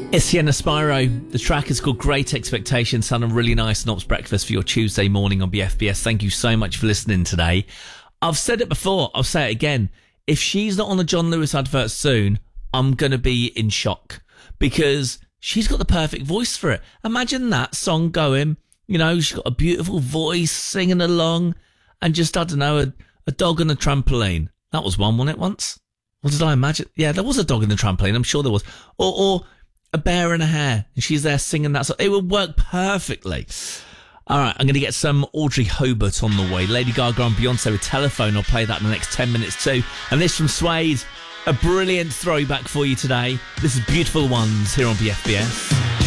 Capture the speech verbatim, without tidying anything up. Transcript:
It's Sienna Spyro. The track is called Great Expectations. Sound a really nice Knops breakfast for your Tuesday morning on B F B S. Thank you so much for listening today. I've said it before, I'll say it again. If she's not on a John Lewis advert soon, I'm going to be in shock because she's got the perfect voice for it. Imagine that song going, you know, she's got a beautiful voice singing along and just, I don't know, a, a dog on a trampoline. That was one, wasn't it, once? What did I imagine? Yeah, there was a dog in the trampoline. I'm sure there was. Or, or a bear in a hare, and she's there singing that song. It would work perfectly. All right, I'm going to get some Audrey Hobart on the way. Lady Gaga and Beyonce with Telephone. I'll play that in the next ten minutes too. And this from Suede, a brilliant throwback for you today. This is Beautiful Ones here on B F B S.